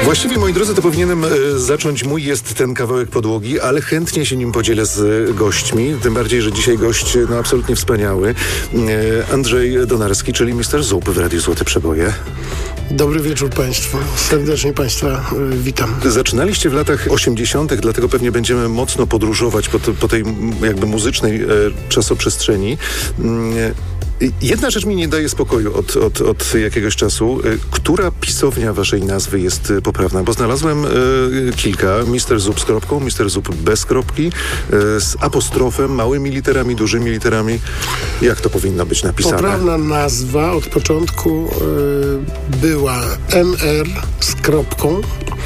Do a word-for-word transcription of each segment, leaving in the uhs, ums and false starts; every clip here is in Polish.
Właściwie, moi drodzy, to powinienem e, zacząć mój jest ten kawałek podłogi, ale chętnie się nim podzielę z e, gośćmi, tym bardziej, że dzisiaj gość no, absolutnie wspaniały. E, Andrzej Donarski, czyli mister Zup w Radiu Złote Przeboje. Dobry wieczór Państwu. Serdecznie Państwa y, witam. Zaczynaliście w latach osiemdziesiątych, dlatego pewnie będziemy mocno podróżować po, po tej jakby muzycznej e, czasoprzestrzeni. E, Jedna rzecz mi nie daje spokoju od, od, od jakiegoś czasu. Która pisownia waszej nazwy jest poprawna? Bo znalazłem y, kilka. mister Zup z kropką, mister Zup bez kropki, y, z apostrofem, małymi literami, dużymi literami. Jak to powinno być napisane? Poprawna nazwa od początku y, była M R z kropką,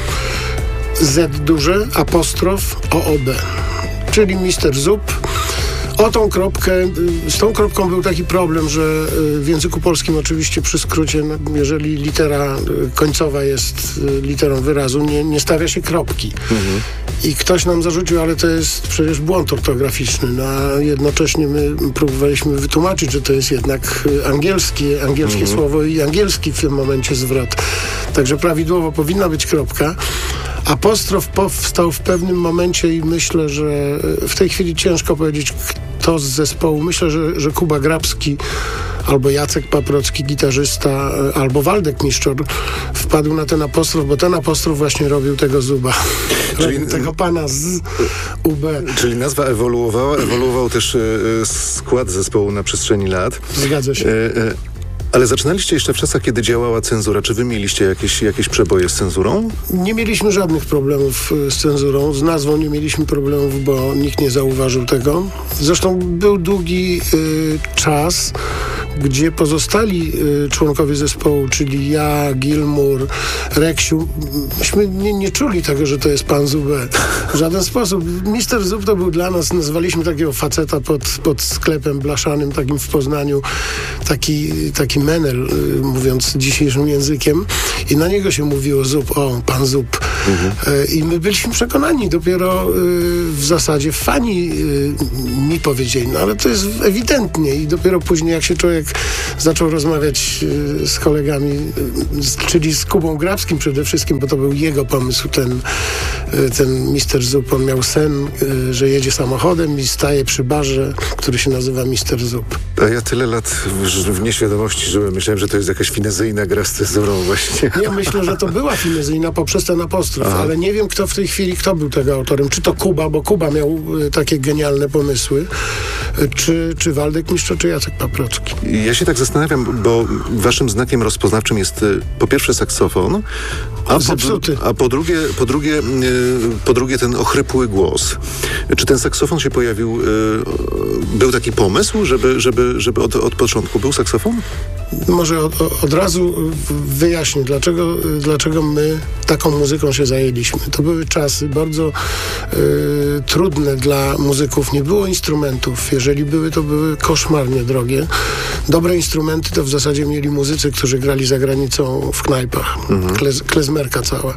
Z duże, apostrof, O O B. Czyli mister Zup. O tą kropkę, z tą kropką był taki problem, że w języku polskim oczywiście przy skrócie, jeżeli litera końcowa jest literą wyrazu, nie, nie stawia się kropki. Mhm. I ktoś nam zarzucił, ale to jest przecież błąd ortograficzny. No, a jednocześnie my próbowaliśmy wytłumaczyć, że to jest jednak angielskie, angielskie mhm. słowo i angielski w tym momencie zwrot. Także prawidłowo powinna być kropka. Apostrof powstał w pewnym momencie i myślę, że w tej chwili ciężko powiedzieć, kto z zespołu. Myślę, że, że Kuba Grabski albo Jacek Paprocki, gitarzysta, albo Waldek Miszczor wpadł na ten apostrof, bo ten apostrof właśnie robił tego Zuba. Czyli robił tego pana z U B. Czyli nazwa ewoluowała, ewoluował też e, skład zespołu na przestrzeni lat. Zgadza się. E, e, Ale zaczynaliście jeszcze w czasach, kiedy działała cenzura. Czy wy mieliście jakieś, jakieś przeboje z cenzurą? Nie mieliśmy żadnych problemów z cenzurą. Z nazwą nie mieliśmy problemów, bo nikt nie zauważył tego. Zresztą był długi y, czas, gdzie pozostali y, członkowie zespołu, czyli ja, Gilmour, Reksiu, myśmy nie, nie czuli tego, że to jest pan Zubę. W żaden sposób. mister Zup to był dla nas, nazwaliśmy takiego faceta pod, pod sklepem blaszanym, takim w Poznaniu, taki, taki menel, y, mówiąc dzisiejszym językiem, i na niego się mówiło Zup, o, pan Zup. Mhm. Y, I my byliśmy przekonani, dopiero y, w zasadzie fani y, mi powiedzieli, no ale to jest ewidentnie, i dopiero później, jak się człowiek zaczął rozmawiać y, z kolegami, y, czyli z Kubą Grabskim przede wszystkim, bo to był jego pomysł, ten, y, ten mister Zup. On miał sen, y, że jedzie samochodem i staje przy barze, który się nazywa mister Zup. A ja tyle lat w, w nieświadomości żyłem. Myślałem, że to jest jakaś finezyjna gra z cezurą właśnie. Ja myślę, że to była finezyjna poprzez ten apostrof, Aha. ale nie wiem, kto w tej chwili, kto był tego autorem. Czy to Kuba, bo Kuba miał y, takie genialne pomysły, y, czy, czy Waldek Miszczor, czy Jacek Paprocki. Ja się tak zastanawiam, bo waszym znakiem rozpoznawczym jest y, po pierwsze saksofon, a po, a po drugie, po drugie, y, po drugie ten ochrypły głos. Czy ten saksofon się pojawił, y, był taki pomysł, żeby, żeby, żeby od, od początku był saksofon? Może od, od razu wyjaśnię, dlaczego, dlaczego my taką muzyką się zajęliśmy. To były czasy bardzo y, trudne dla muzyków. Nie było instrumentów. Jeżeli były, to były koszmarnie drogie. Dobre instrumenty to w zasadzie mieli muzycy, którzy grali za granicą w knajpach. Mhm. Klez, klezmerka cała.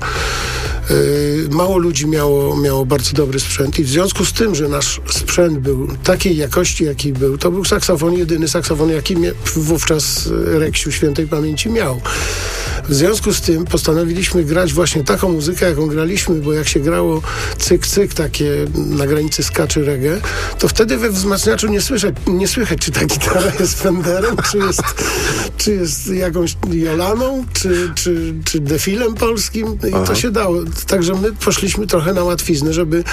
Yy, mało ludzi miało, miało bardzo dobry sprzęt i w związku z tym, że nasz sprzęt był takiej jakości, jaki był, to był saksofon, jedyny saksofon, jaki mia- wówczas Reksiu świętej pamięci miał. W związku z tym postanowiliśmy grać właśnie taką muzykę, jaką graliśmy, bo jak się grało cyk, cyk, takie na granicy ska czy reggae, to wtedy we wzmacniaczu nie słyszeć, nie słychać, czy ta gitara jest Fenderem, czy jest, czy jest jakąś Jolaną, czy, czy, czy defilem polskim. I Aha. to się dało. Także my poszliśmy trochę na łatwiznę, żeby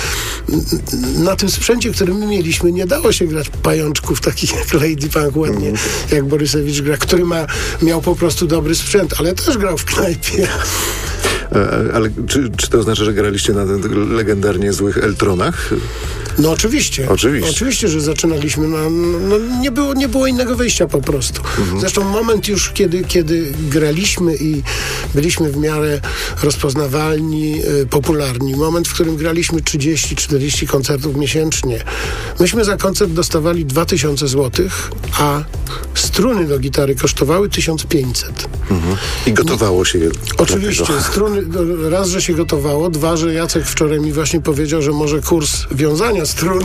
na tym sprzęcie, który my mieliśmy, nie dało się grać pajączków takich jak Lady Punk ładnie, mm. jak Borysewicz gra, który ma, miał po prostu dobry sprzęt, ale też grał w knajpie. Ale, ale czy, czy to oznacza, że graliście na legendarnie złych Eltronach? No oczywiście. Oczywiście. Oczywiście, że zaczynaliśmy. Na, no, nie, było, nie było innego wyjścia po prostu. Mhm. Zresztą moment już, kiedy, kiedy graliśmy i byliśmy w miarę rozpoznawalni, y, popularni. Moment, w którym graliśmy trzydzieści czterdzieści koncertów miesięcznie. Myśmy za koncert dostawali dwa tysiące złotych, a struny do gitary kosztowały tysiąc pięćset. Mhm. I gotowało się je. Oczywiście. Struny że, raz, że się gotowało, dwa, że Jacek wczoraj mi właśnie powiedział, że może kurs wiązania strun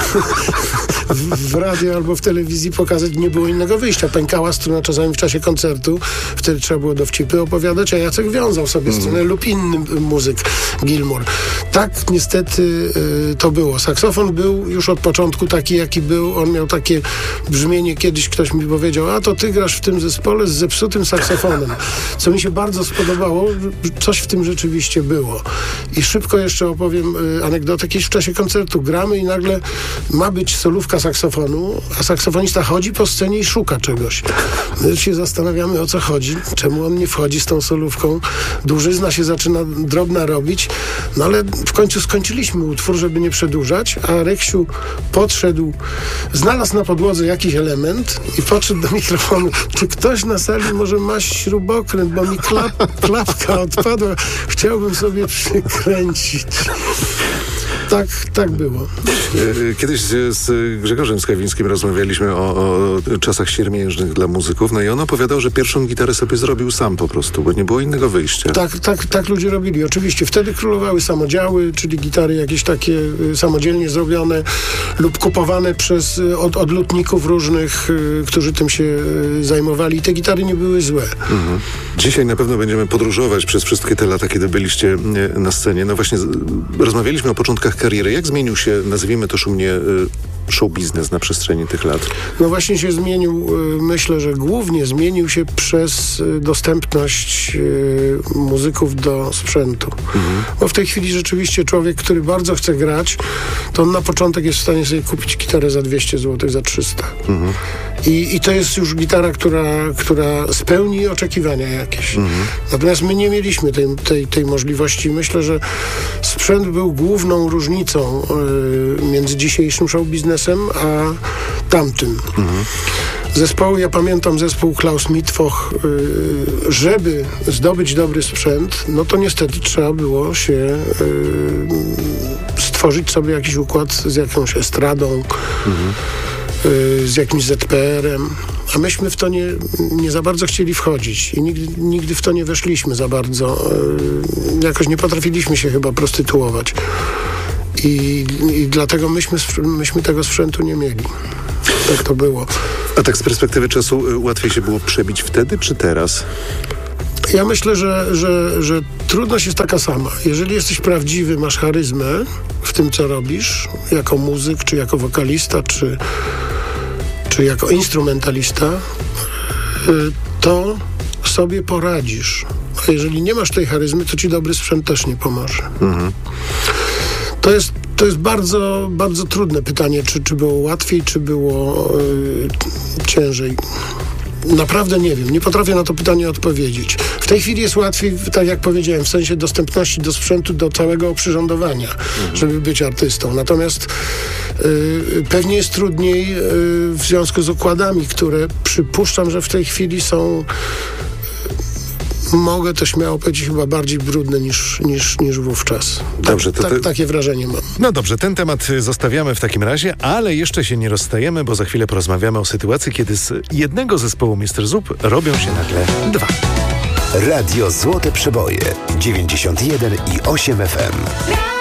w, w radio albo w telewizji pokazać, nie było innego wyjścia. Pękała struna czasami w czasie koncertu, wtedy trzeba było dowcipy opowiadać, a Jacek wiązał sobie mm. strunę lub inny muzyk, Gilmour. Tak niestety y, to było. Saksofon był już od początku taki, jaki był. On miał takie brzmienie, kiedyś ktoś mi powiedział, a to ty grasz w tym zespole z zepsutym saksofonem. Co mi się bardzo spodobało, coś w tym rzeczywiście było. I szybko jeszcze opowiem y, anegdotę. Kiedyś w czasie koncertu gramy i nagle ma być solówka saksofonu, a saksofonista chodzi po scenie i szuka czegoś. My się zastanawiamy, o co chodzi, czemu on nie wchodzi z tą solówką. Dłużyzna się zaczyna drobna robić, no ale w końcu skończyliśmy utwór, żeby nie przedłużać, a Reksiu podszedł, znalazł na podłodze jakiś element i podszedł do mikrofonu. Czy ktoś na sali może ma śrubokręt, bo mi klap, klapka odpadła. Chciałbym sobie przykręcić. Tak, tak było. Kiedyś z Grzegorzem Skawińskim rozmawialiśmy o, o czasach siermiężnych dla muzyków, no i on opowiadał, że pierwszą gitarę sobie zrobił sam po prostu, bo nie było innego wyjścia. Tak, tak, tak ludzie robili. Oczywiście wtedy królowały samodziały, czyli gitary jakieś takie y, samodzielnie zrobione lub kupowane przez y, od, od lutników różnych, y, którzy tym się y, zajmowali. Te gitary nie były złe. Mhm. Dzisiaj na pewno będziemy podróżować przez wszystkie te lata, kiedy byliście y, na scenie. No właśnie z, rozmawialiśmy o początkach kariery. Jak zmienił się, nazwijmy to szumnie, show biznes na przestrzeni tych lat? No właśnie się zmienił, myślę, że głównie zmienił się przez dostępność muzyków do sprzętu. Mhm. Bo w tej chwili rzeczywiście człowiek, który bardzo chce grać, to on na początek jest w stanie sobie kupić gitarę za dwieście złotych, za trzysta. Mhm. I, I to jest już gitara, która, która spełni oczekiwania jakieś. Mhm. Natomiast my nie mieliśmy tej, tej, tej możliwości. Myślę, że sprzęt był główną różnicą y, między dzisiejszym show biznesem a tamtym. Mhm. Zespoły, ja pamiętam zespół Klaus Mittwoch, y, żeby zdobyć dobry sprzęt, no to niestety trzeba było się y, stworzyć sobie jakiś układ z jakąś estradą, mhm. z jakimś zet pe erem, a myśmy w to nie, nie za bardzo chcieli wchodzić i nigdy, nigdy w to nie weszliśmy za bardzo. Jakoś nie potrafiliśmy się chyba prostytuować i, i dlatego myśmy, myśmy tego sprzętu nie mieli. Tak to było. A tak z perspektywy czasu łatwiej się było przebić wtedy czy teraz? Ja myślę, że, że, że trudność jest taka sama. Jeżeli jesteś prawdziwy, masz charyzmę w tym, co robisz, jako muzyk, czy jako wokalista, czy, czy jako instrumentalista, to sobie poradzisz. A jeżeli nie masz tej charyzmy, to ci dobry sprzęt też nie pomoże. Mhm. To jest To jest bardzo, bardzo trudne pytanie, czy, czy było łatwiej, czy było yy, ciężej. Naprawdę nie wiem. Nie potrafię na to pytanie odpowiedzieć. W tej chwili jest łatwiej, tak jak powiedziałem, w sensie dostępności do sprzętu, do całego oprzyrządowania, mhm. żeby być artystą. Natomiast y, pewnie jest trudniej y, w związku z układami, które przypuszczam, że w tej chwili są, y, mogę to śmiało powiedzieć, chyba bardziej brudne niż, niż, niż wówczas. Dobrze, tak, to tak, te... takie wrażenie mam. No dobrze, ten temat zostawiamy w takim razie, ale jeszcze się nie rozstajemy, bo za chwilę porozmawiamy o sytuacji, kiedy z jednego zespołu mister Zup robią się nagle dwa. Radio Złote Przeboje dziewięćdziesiąt jeden i osiem F M.